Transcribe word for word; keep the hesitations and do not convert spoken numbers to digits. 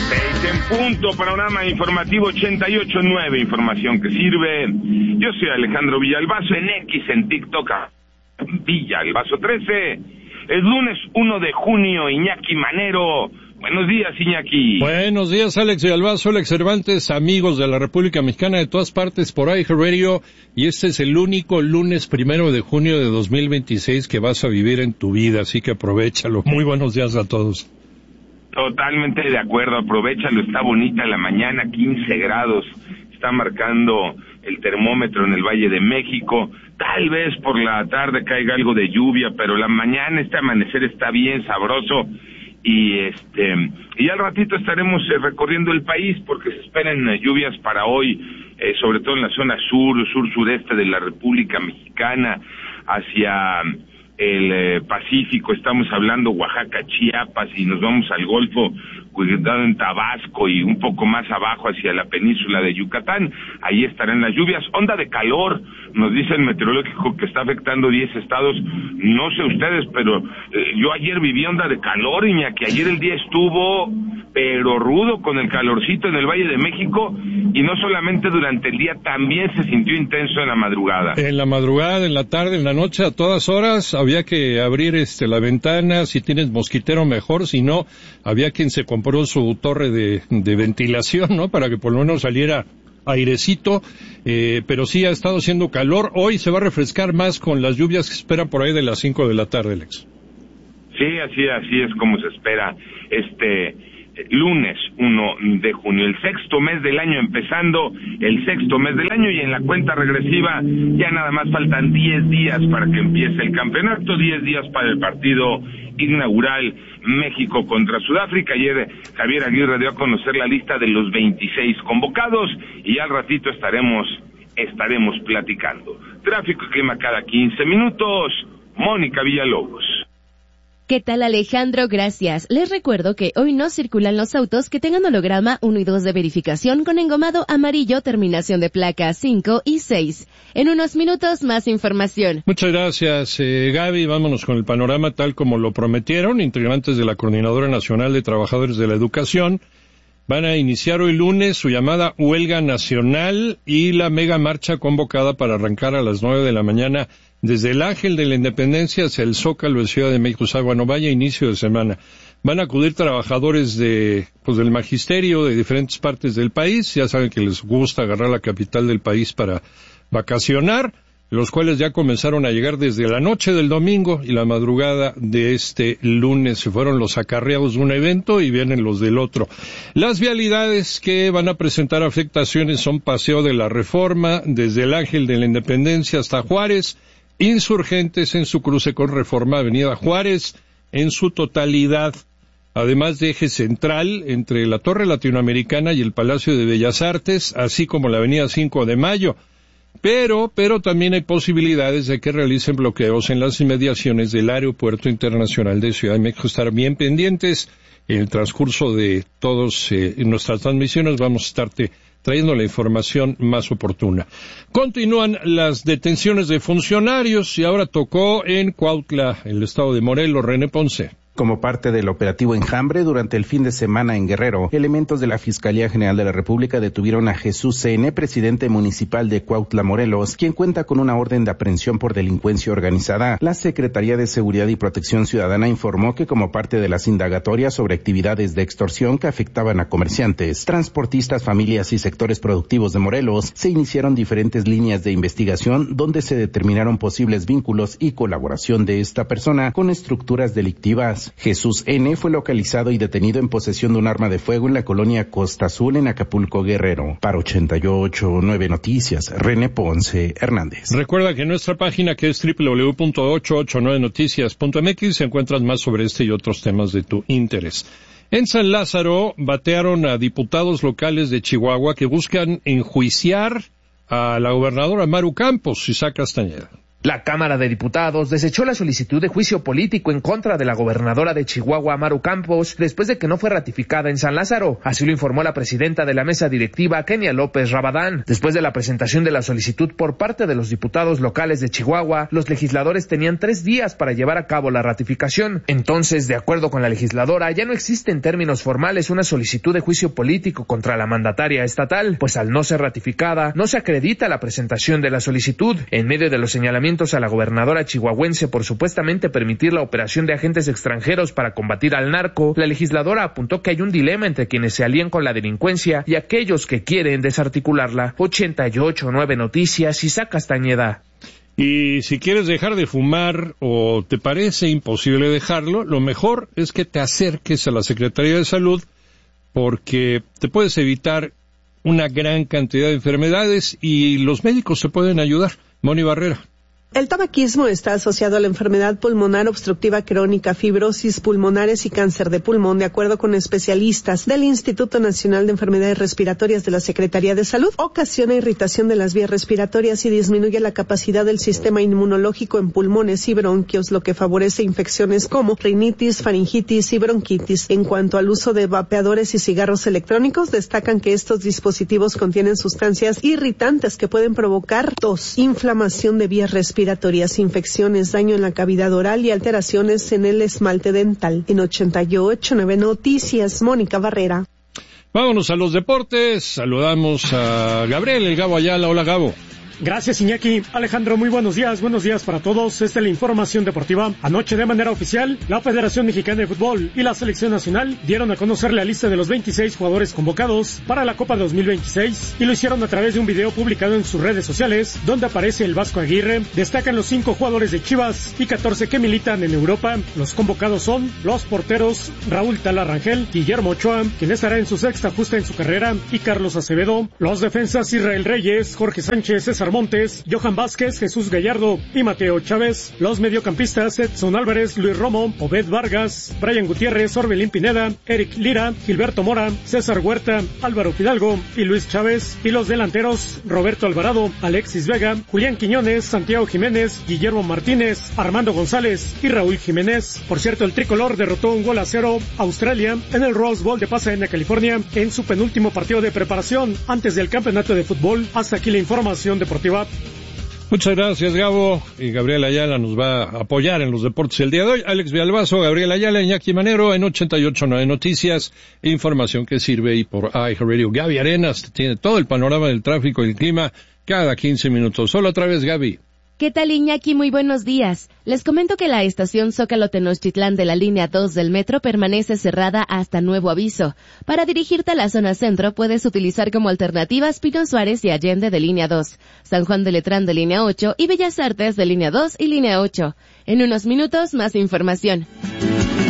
Seis en punto, panorama informativo ochenta y ocho punto nueve, información que sirve. Yo soy Alejandro Villalbazo, en X, en TikTok, Villalbazo trece. Es lunes uno de junio, Iñaki Manero. Buenos días, Iñaki. Buenos días, Alex Villalbazo, Alex Cervantes, amigos de la República Mexicana de todas partes por iHeartRadio, y este es el único lunes primero de junio de dos mil veintiséis que vas a vivir en tu vida, así que aprovéchalo. Muy buenos días a todos. Totalmente de acuerdo, aprovéchalo, está bonita la mañana, quince grados, está marcando el termómetro en el Valle de México, tal vez por la tarde caiga algo de lluvia, pero la mañana, este amanecer está bien sabroso, y este y al ratito estaremos eh, recorriendo el país porque se esperan eh, lluvias para hoy, eh, sobre todo en la zona sur, sur-sureste de la República Mexicana, hacia el eh, Pacífico, estamos hablando Oaxaca, Chiapas, y nos vamos al Golfo, cuidado en Tabasco y un poco más abajo hacia la península de Yucatán, ahí estarán las lluvias. Onda de calor, nos dice el meteorológico que está afectando diez estados, no sé ustedes, pero eh, yo ayer viví onda de calor, Iñaki, ayer el día estuvo pero rudo con el calorcito en el Valle de México, y no solamente durante el día, también se sintió intenso en la madrugada. En la madrugada, en la tarde, en la noche, a todas horas, había que abrir este la ventana, si tienes mosquitero mejor, si no, había quien se compró su torre de, de ventilación, ¿no?, para que por lo menos saliera airecito, eh, pero sí ha estado haciendo calor. Hoy se va a refrescar más con las lluvias que esperan por ahí de las cinco de la tarde, Alex. Sí, así, así es como se espera este lunes uno de junio, el sexto mes del año, empezando el sexto mes del año, y en la cuenta regresiva ya nada más faltan diez días para que empiece el campeonato, diez días para el partido inaugural México contra Sudáfrica. Ayer Javier Aguirre dio a conocer la lista de los veintiséis convocados y al ratito estaremos estaremos platicando. Tráfico y clima cada quince minutos. Mónica Villalobos. ¿Qué tal, Alejandro? Gracias. Les recuerdo que hoy no circulan los autos que tengan holograma uno y dos de verificación con engomado amarillo, terminación de placa cinco y seis. En unos minutos, más información. Muchas gracias, eh, Gaby. Vámonos con el panorama tal como lo prometieron. Integrantes de la Coordinadora Nacional de Trabajadores de la Educación van a iniciar hoy lunes su llamada huelga nacional y la mega marcha convocada para arrancar a las nueve de la mañana desde el Ángel de la Independencia hacia el Zócalo de Ciudad de México. O sea, bueno, vaya inicio de semana. Van a acudir trabajadores de, pues, del magisterio de diferentes partes del país. Ya saben que les gusta agarrar la capital del país para vacacionar, los cuales ya comenzaron a llegar desde la noche del domingo y la madrugada de este lunes. Se fueron los acarreados de un evento y vienen los del otro. Las vialidades que van a presentar afectaciones son Paseo de la Reforma, desde el Ángel de la Independencia hasta Juárez, Insurgentes en su cruce con Reforma, Avenida Juárez en su totalidad, además de eje central entre la Torre Latinoamericana y el Palacio de Bellas Artes, así como la Avenida cinco de Mayo. Pero, pero también hay posibilidades de que realicen bloqueos en las inmediaciones del Aeropuerto Internacional de Ciudad de México. Estar bien pendientes en el transcurso de todas eh, nuestras transmisiones. Vamos a estarte trayendo la información más oportuna. Continúan las detenciones de funcionarios y ahora tocó en Cuautla, el estado de Morelos. René Ponce. Como parte del operativo Enjambre, durante el fin de semana en Guerrero, elementos de la Fiscalía General de la República detuvieron a Jesús N., presidente municipal de Cuautla, Morelos, quien cuenta con una orden de aprehensión por delincuencia organizada. La Secretaría de Seguridad y Protección Ciudadana informó que como parte de las indagatorias sobre actividades de extorsión que afectaban a comerciantes, transportistas, familias y sectores productivos de Morelos, se iniciaron diferentes líneas de investigación donde se determinaron posibles vínculos y colaboración de esta persona con estructuras delictivas. Jesús N. fue localizado y detenido en posesión de un arma de fuego en la colonia Costa Azul en Acapulco, Guerrero. Para ochenta y ocho punto nueve Noticias, René Ponce Hernández. Recuerda que en nuestra página, que es doble u doble u doble u punto ochocientos ochenta y nueve noticias punto m x, encuentras más sobre este y otros temas de tu interés. En San Lázaro batearon a diputados locales de Chihuahua que buscan enjuiciar a la gobernadora Maru Campos, Isaac Castañeda. La Cámara de Diputados desechó la solicitud de juicio político en contra de la gobernadora de Chihuahua, Maru Campos, después de que no fue ratificada en San Lázaro. Así lo informó la presidenta de la mesa directiva, Kenia López Rabadán. Después de la presentación de la solicitud por parte de los diputados locales de Chihuahua, los legisladores tenían tres días para llevar a cabo la ratificación. Entonces, de acuerdo con la legisladora, ya no existe en términos formales una solicitud de juicio político contra la mandataria estatal, pues al no ser ratificada, no se acredita la presentación de la solicitud. En medio de los señalamientos a la gobernadora chihuahuense por supuestamente permitir la operación de agentes extranjeros para combatir al narco, la legisladora apuntó que hay un dilema entre quienes se alían con la delincuencia y aquellos que quieren desarticularla. ochenta y ocho punto nueve Noticias, Isaac Castañeda. Y si quieres dejar de fumar o te parece imposible dejarlo, lo mejor es que te acerques a la Secretaría de Salud porque te puedes evitar una gran cantidad de enfermedades y los médicos te pueden ayudar. Moni Barrera. El tabaquismo está asociado a la enfermedad pulmonar obstructiva crónica, fibrosis pulmonares y cáncer de pulmón, de acuerdo con especialistas del Instituto Nacional de Enfermedades Respiratorias de la Secretaría de Salud. Ocasiona irritación de las vías respiratorias y disminuye la capacidad del sistema inmunológico en pulmones y bronquios, lo que favorece infecciones como rinitis, faringitis y bronquitis. En cuanto al uso de vapeadores y cigarros electrónicos, destacan que estos dispositivos contienen sustancias irritantes que pueden provocar tos, inflamación de vías respiratorias, respiratorias, infecciones, daño en la cavidad oral y alteraciones en el esmalte dental. En ochenta y ocho punto nueve Noticias, Mónica Barrera. Vámonos a los deportes. Saludamos a Gabriel, el Gabo Ayala. Hola, Gabo. Gracias, Iñaki. Alejandro, muy buenos días, buenos días para todos. Esta es la información deportiva. Anoche, de manera oficial, la Federación Mexicana de Fútbol y la Selección Nacional dieron a conocer la lista de los veintiséis jugadores convocados para la Copa dos mil veintiséis y lo hicieron a través de un video publicado en sus redes sociales, donde aparece el Vasco Aguirre. Destacan los cinco jugadores de Chivas y catorce que militan en Europa. Los convocados son los porteros Raúl Tala Rangel, Guillermo Ochoa, quien estará en su sexta justa en su carrera, y Carlos Acevedo. Los defensas Israel Reyes, Jorge Sánchez, César Montes, Johan Vázquez, Jesús Gallardo y Mateo Chávez. Los mediocampistas Edson Álvarez, Luis Romo, Obed Vargas, Brian Gutiérrez, Orbelín Pineda, Eric Lira, Gilberto Mora, César Huerta, Álvaro Fidalgo y Luis Chávez. Y los delanteros Roberto Alvarado, Alexis Vega, Julián Quiñones, Santiago Jiménez, Guillermo Martínez, Armando González y Raúl Jiménez. Por cierto, el tricolor derrotó un gol a cero a Australia en el Rose Bowl de Pasadena, California, en su penúltimo partido de preparación antes del campeonato de fútbol. Hasta aquí la información deportiva. Muchas gracias, Gabo. Y Gabriel Ayala nos va a apoyar en los deportes el día de hoy. Alex Villalbazo, Gabriel Ayala, Iñaki Manero en ochenta y ocho punto nueve Noticias. Información que sirve y por iHeartRadio. Gaby Arenas tiene todo el panorama del tráfico y el clima cada quince minutos. Solo otra vez, Gaby. ¿Qué tal, Iñaki? Muy buenos días. Les comento que la estación Zócalo Tenochtitlán de la línea dos del metro permanece cerrada hasta nuevo aviso. Para dirigirte a la zona centro puedes utilizar como alternativas Pino Suárez y Allende de línea dos, San Juan de Letrán de línea ocho y Bellas Artes de línea dos y línea ocho. En unos minutos, más información.